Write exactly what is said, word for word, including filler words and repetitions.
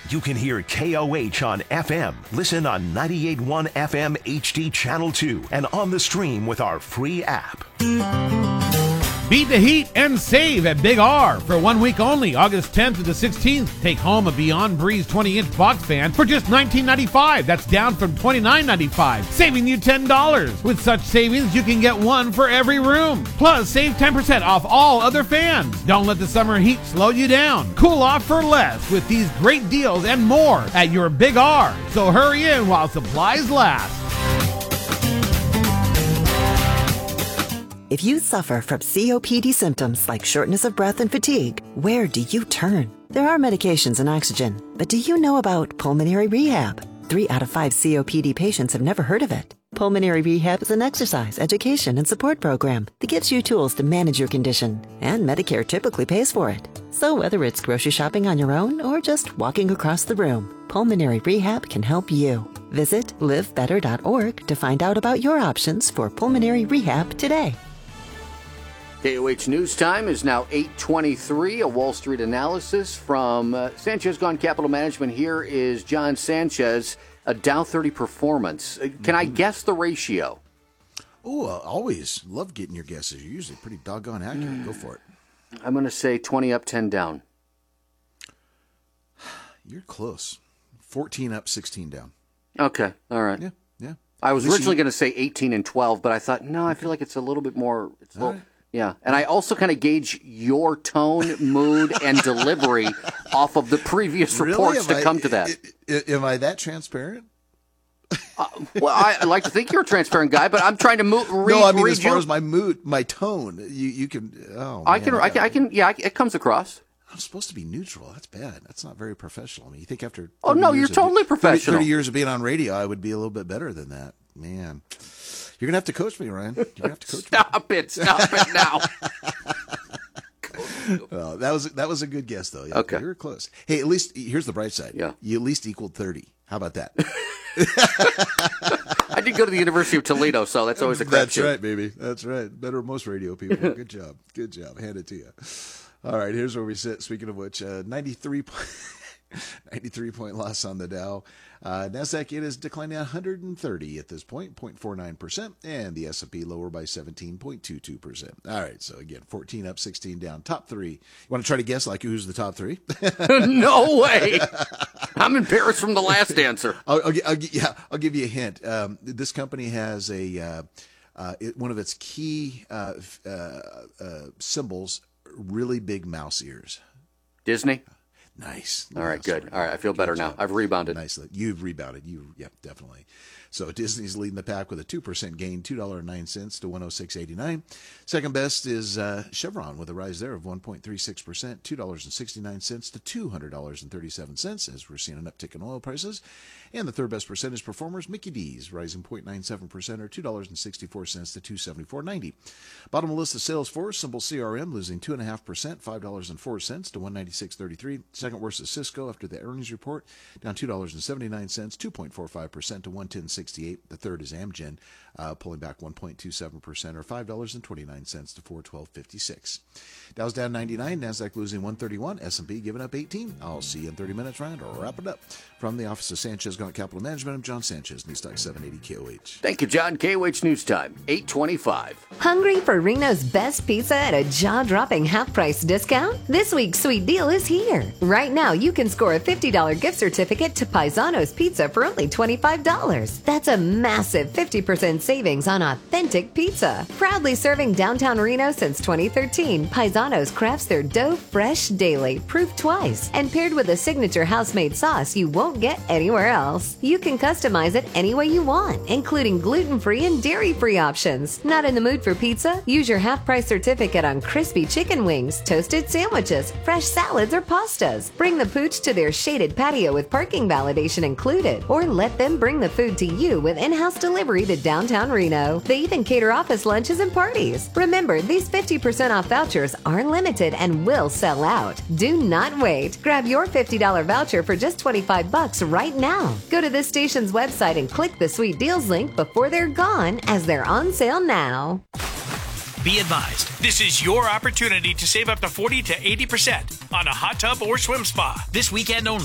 You can hear K O H on F M. Listen on ninety-eight point one F M H D Channel two and on the stream with our free app. Beat the heat and save at Big R. For one week only, August tenth to the sixteenth. Take home a Beyond Breeze twenty-inch box fan for just nineteen ninety-five dollars. That's down from twenty-nine ninety-five dollars, saving you ten dollars. With such savings, you can get one for every room. Plus, save ten percent off all other fans. Don't let the summer heat slow you down. Cool off for less with these great deals and more at your Big R. So hurry in while supplies last. If you suffer from C O P D symptoms like shortness of breath and fatigue, where do you turn? There are medications and oxygen, but do you know about pulmonary rehab? Three out of five C O P D patients have never heard of it. Pulmonary rehab is an exercise, education, and support program that gives you tools to manage your condition, and Medicare typically pays for it. So whether it's grocery shopping on your own or just walking across the room, pulmonary rehab can help you. Visit live better dot org to find out about your options for pulmonary rehab today. K O H News Time is now eight twenty-three, a Wall Street analysis from uh, Sanchez Gone Capital Management. Here is John Sanchez, a Dow thirty performance. Uh, can I guess the ratio? Oh, uh, always love getting your guesses. You're usually pretty doggone accurate. Mm. Go for it. I'm going to say twenty up, ten down. You're close. fourteen up, sixteen down. Okay, all right. Yeah, yeah. I was originally going to say eighteen and twelve, but I thought, no, I feel like it's a little bit more... It's a little, right. Yeah, and I also kind of gauge your tone, mood, and delivery off of the previous reports really? to come to that. I, I, am I that transparent? Uh, well, I, I like to think you're a transparent guy, but I'm trying to mo- read. No, I mean read as far your... as my mood, my tone. You, you can. Oh, I man, can, I, I can, I can. Yeah, it comes across. I'm supposed to be neutral. That's bad. That's not very professional. I mean, you think after oh no, you're of, totally professional. thirty, thirty years of being on radio, I would be a little bit better than that. Man, you're gonna have to coach me, Ryan. You're gonna have to coach stop me. it! Stop it now. Well, that was that was a good guess, though. Yeah, okay, you were close. Hey, at least here's the bright side. Yeah, you at least equaled thirty. How about that? I did go to the University of Toledo, so that's always a crapshoot. That's right, baby. That's right. Better than most radio people. Good job. Good job. Hand it to you. All right, here's where we sit. Speaking of which, uh, ninety-three, ninety-three point loss on the Dow. Uh, NASDAQ, it is declining one hundred thirty at this point, zero point four nine percent, and the S and P lower by seventeen point two two percent. All right, so again, fourteen up, sixteen down. Top three. You want to try to guess, like, who's the top three? No way. I'm embarrassed from the last answer. I'll, I'll, I'll, yeah, I'll give you a hint. Um, this company has a uh, uh, it, one of its key uh, uh, uh, symbols, really big mouse ears. Disney? Nice. All right, good. All right, I feel better now. I've rebounded. Nicely. You've rebounded. You, yeah, definitely. So Disney's leading the pack with a two percent gain, two dollars and nine cents to one oh six eighty-nine. Second best is uh, Chevron with a rise there of one point three six percent, two dollars and sixty-nine cents to two hundred dollars and thirty-seven cents, as we're seeing an uptick in oil prices. And the third best percentage performers, Mickey D's, rising zero point nine seven percent or two dollars and sixty-four cents to two hundred seventy-four ninety. Bottom of the list of Salesforce, symbol C R M, losing two point five percent, five dollars and four cents to one ninety-six thirty-three. Second worst is Cisco after the earnings report, down two dollars and seventy-nine cents, two point four five percent to one ten sixty-eight. The third is Amgen, uh, pulling back one point two seven percent or five dollars and twenty-nine cents to four twelve fifty-six. Dow's down ninety-nine, NASDAQ losing one thirty-one, S and P giving up eighteen. I'll see you in thirty minutes, Ryan, to wrap it up. From the office of Sanchez Gaunt Capital Management, I'm John Sanchez, Newstalk seven eighty K O H. Thank you, John. K O H News Time, eight twenty-five. Hungry for Reno's best pizza at a jaw-dropping half-price discount? This week's sweet deal is here. Right now, you can score a fifty dollars gift certificate to Paisano's Pizza for only twenty-five dollars. That's a massive fifty percent savings on authentic pizza. Proudly serving downtown Reno since twenty thirteen, Paisano's crafts their dough fresh daily, proof twice, and paired with a signature house-made sauce you won't get anywhere else. You can customize it any way you want, including gluten-free and dairy-free options. Not in the mood for pizza? Use your half-price certificate on crispy chicken wings, toasted sandwiches, fresh salads, or pastas. Bring the pooch to their shaded patio with parking validation included, or let them bring the food to you with in-house delivery to downtown Reno. They even cater office lunches and parties. Remember, these fifty percent off vouchers are limited and will sell out. Do not wait. Grab your fifty dollars voucher for just twenty-five bucks right now. Go to this station's website and click the Sweet Deals link before they're gone, as they're on sale now. Be advised, this is your opportunity to save up to forty to eighty percent on a hot tub or swim spa this weekend only.